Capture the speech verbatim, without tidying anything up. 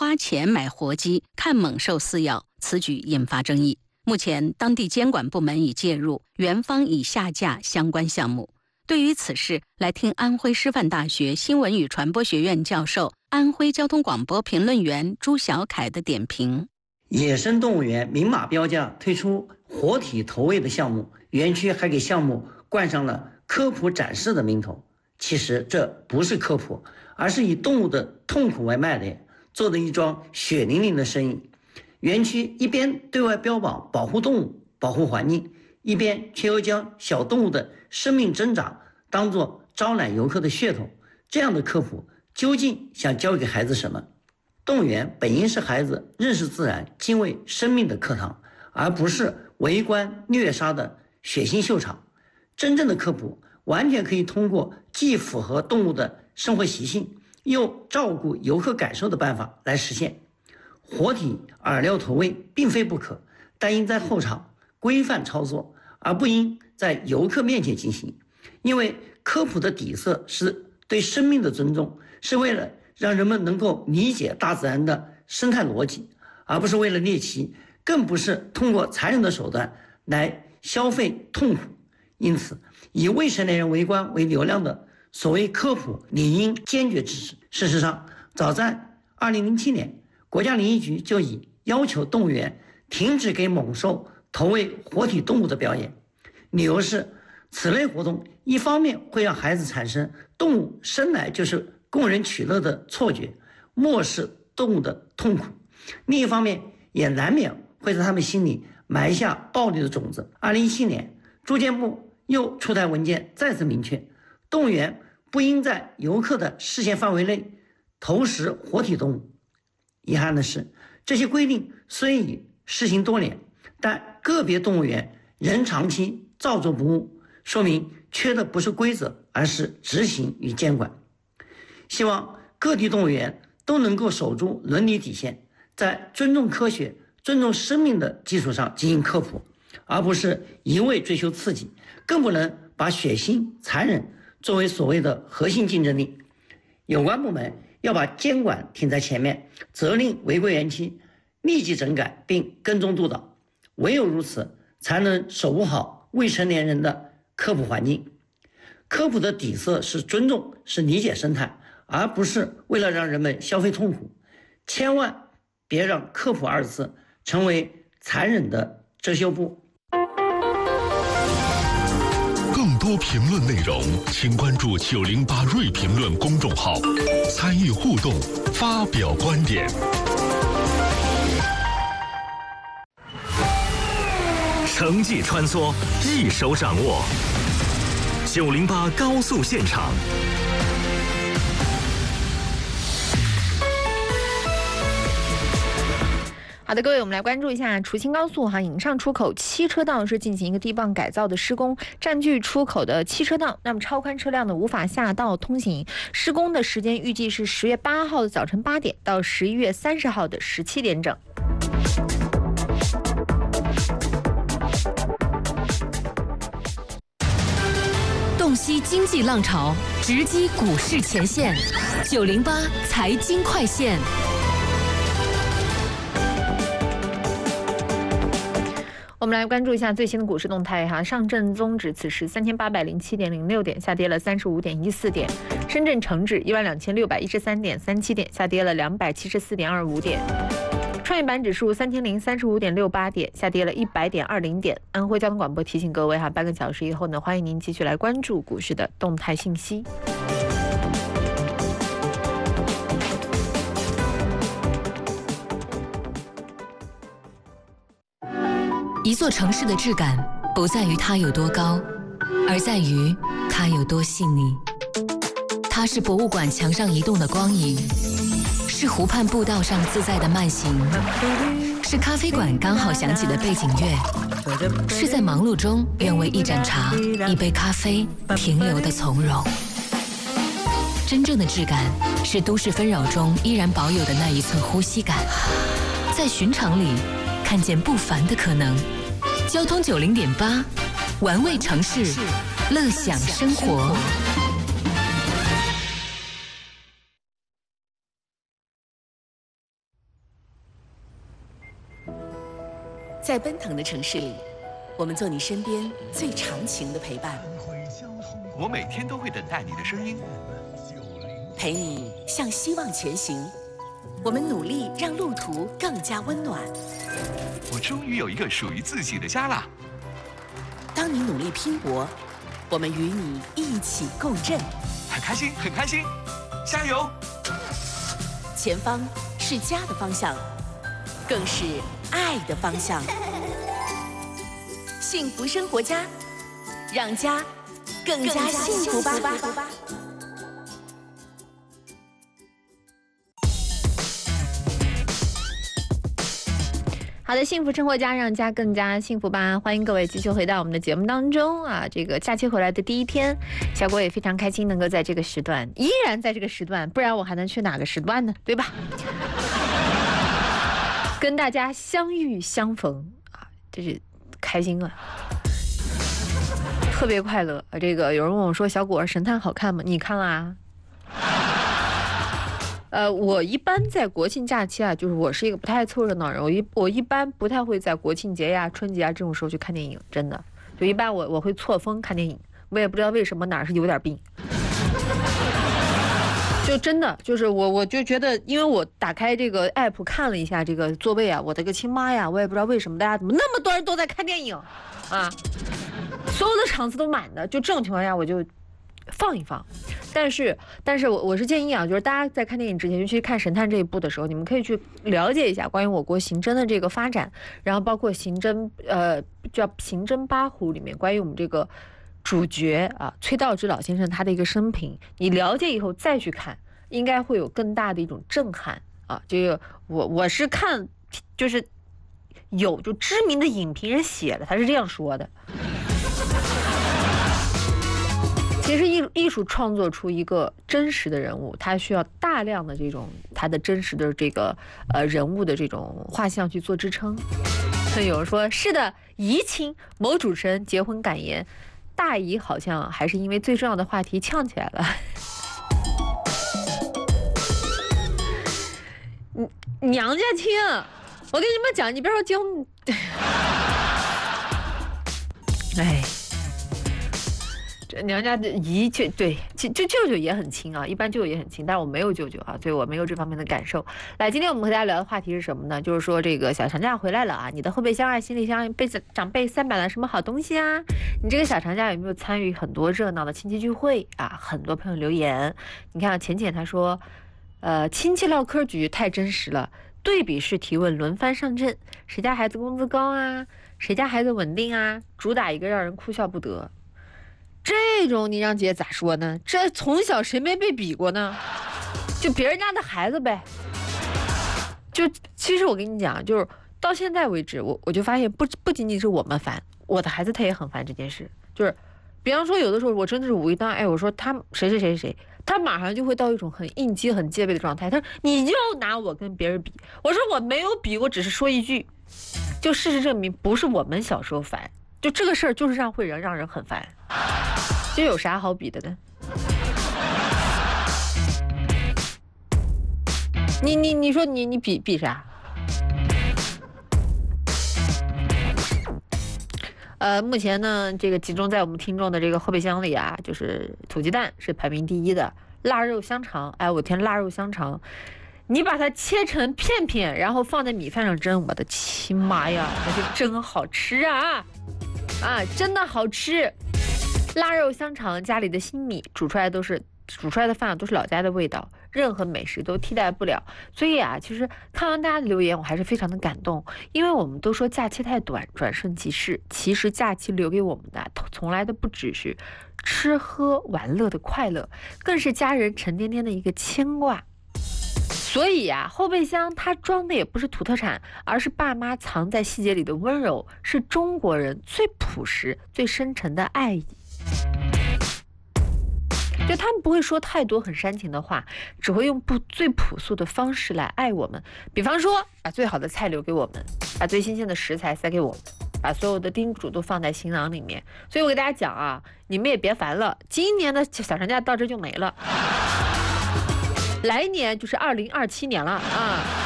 花钱买活鸡，看猛兽饲养，此举引发争议。目前，当地监管部门已介入，园方已下架相关项目。对于此事，来听安徽师范大学新闻与传播学院教授、安徽交通广播评论员朱小凯的点评。 野生动物园明码标价推出活体投喂的项目，园区还给项目冠上了科普展示的名头。其实这不是科普，而是以动物的痛苦为卖点，做的一桩血淋淋的生意。园区一边对外标榜保护动物、保护环境，一边却又将小动物的生命挣扎当作招揽游客的噱头。这样的科普究竟想教给孩子什么？动物园本应是孩子认识自然、敬畏生命的课堂，而不是围观虐杀的血腥秀场。真正的科普完全可以通过既符合动物的生活习性，又照顾游客感受的办法来实现。活体饵料投喂并非不可，但应在后场规范操作，而不应在游客面前进行。因为科普的底色是对生命的尊重，是为了让人们能够理解大自然的生态逻辑，而不是为了猎奇，更不是通过残忍的手段来消费痛苦。因此，以未成年人围观为流量的所谓科普，理应坚决制止。事实上，早在二零零七年，国家林业局就已要求动物园停止给猛兽投喂活体动物的表演，理由是此类活动一方面会让孩子产生动物生来就是供人取乐的错觉，漠视动物的痛苦；另一方面也难免会在他们心里埋下暴力的种子。二零一七年，住建部又出台文件，再次明确，动物园不应在游客的视线范围内投食活体动物。遗憾的是，这些规定虽已施行多年，但个别动物园仍长期照做不误，说明缺的不是规则，而是执行与监管。希望各地动物园都能够守住伦理底线，在尊重科学、尊重生命的基础上进行科普，而不是一味追求刺激，更不能把血腥残忍作为所谓的核心竞争力。有关部门要把监管停在前面，责令违规园区立即整改并跟踪督导，唯有如此才能守护好未成年人的科普环境。科普的底色是尊重，是理解生态，而不是为了让人们消费痛苦。千万别让科普二字成为残忍的遮羞布。 更多评论内容，请关注九零八锐评论公众号，参与互动，发表观点。 城际穿梭，一手掌握。九零八高速现场。 好的，各位，我们来关注一下重庆高速哈颍上出口七车道是进行一个地磅改造的施工，占据出口的七车道，那么超宽车辆呢无法下道通行。施工的时间预计是十月八号的早晨八点到十一月三十号的十七点整。 洞悉经济浪潮，直击股市前线，九零八财经快线。 我们来关注一下最新的股市动态哈，上证综指此时三千八百零七点零六点，下跌了三十五点一四点；深圳成指一万两千六百一十三点三七点，下跌了两百七十四点二五点；创业板指数三千零三十五点六八点，下跌了一百点二零点。安徽交通广播提醒各位哈，半个小时以后呢，欢迎您继续来关注股市的动态信息。 一座城市的质感不在于它有多高，而在于它有多细腻。它是博物馆墙上移动的光影，是湖畔步道上自在的慢行，是咖啡馆刚好响起的背景乐，是在忙碌中愿为一盏茶、一杯咖啡停留的从容。真正的质感是都市纷扰中依然保有的那一寸呼吸感，在寻常里看见不凡的可能。交通九零点八，玩味城市，乐享生活。 在奔腾的城市里，我们做你身边最长情的陪伴。 我每天都会等待你的声音， 陪你向希望前行。我们努力让路途更加温暖。 我终于有一个属于自己的家了。 当你努力拼搏，我们与你一起共振。 很开心，很开心，加油！ 前方是家的方向，更是爱的方向。幸福生活家，让家更加幸福吧。 好的，幸福生活家让家更加幸福吧！欢迎各位继续回到我们的节目当中啊！这个假期回来的第一天，小果也非常开心能够在这个时段，依然在这个时段，不然我还能去哪个时段呢？对吧？跟大家相遇相逢啊，这是开心啊，特别快乐啊！这个有人问我说：“小果神探好看吗？”你看啦？呃，我一般在国庆假期啊，就是我是一个不太凑热闹人，我一我一般不太会在国庆节呀、春节啊这种时候去看电影，真的，就一般我我会错峰看电影，我也不知道为什么哪儿是有点病，就真的就是我我就觉得，因为我打开这个 app 看了一下这个座位啊，我的个亲妈呀，我也不知道为什么大家怎么那么多人都在看电影啊，所有的场次都满的，就这种情况下我就放一放。但是，但是我我是建议啊，就是大家在看电影之前，尤其是看《神探》这一部的时候，你们可以去了解一下关于我国刑侦的这个发展，然后包括刑侦呃叫《刑侦八虎》里面关于我们这个主角啊崔道之老先生他的一个生平，你了解以后再去看，应该会有更大的一种震撼啊。这个我我是看就是有就知名的影评人写的，他是这样说的。其实艺艺术创作出一个真实的人物，它需要大量的这种它的真实的这个呃人物的这种画像去做支撑。所以有人说是的，怡情某主持人结婚感言，大姨好像还是因为最重要的话题呛起来了。娘家亲，我跟你们讲，你别说结婚，哎。娘家的姨就对，就就舅舅也很亲啊，一般舅舅也很亲，但是我没有舅舅啊，所以我没有这方面的感受。来，今天我们和大家聊的话题是什么呢？就是说这个小长假回来了啊，你的后备箱啊、行李箱被长辈塞满了什么好东西啊？你这个小长假有没有参与很多热闹的亲戚聚会啊？很多朋友留言，你看浅浅他说，呃，亲戚唠嗑局太真实了，对比式提问轮番上阵，谁家孩子工资高啊？谁家孩子稳定啊？主打一个让人哭笑不得。这种你让姐咋说呢？这从小谁没被比过呢？就别人家的孩子呗。就其实我跟你讲，就是到现在为止，我我就发现不不仅仅是我们烦，我的孩子他也很烦这件事。就是比方说有的时候我真的是无意当哎，我说他谁谁谁谁，他马上就会到一种很应激、很戒备的状态。他说你就拿我跟别人比，我说我没有比，我只是说一句。就事实证明，不是我们小时候烦。就这个事儿，就是让会人让人很烦，这有啥好比的呢？你你你说你你比比啥？呃，目前呢，这个集中在我们听众的这个后备箱里啊，就是土鸡蛋是排名第一的，腊肉香肠，哎，我天，腊肉香肠。你把它切成片片，然后放在米饭上蒸，我的亲妈呀，那就真好吃啊！啊，真的好吃！腊肉香肠，家里的新米煮出来都是煮出来的饭都是老家的味道，任何美食都替代不了。所以啊，其实看完大家的留言，我还是非常的感动，因为我们都说假期太短，转瞬即逝。其实假期留给我们的，从来都不只是吃喝玩乐的快乐，更是家人沉甸甸的一个牵挂。所以呀、啊，后备箱它装的也不是土特产，而是爸妈藏在细节里的温柔，是中国人最朴实、最深沉的爱意。就他们不会说太多很煽情的话，只会用不最朴素的方式来爱我们。比方说，把最好的菜留给我们，把最新鲜的食材塞给我们，把所有的叮嘱都放在行囊里面。所以我给大家讲啊，你们也别烦了，今年的小长假到这就没了。来年就是二零二七年了啊！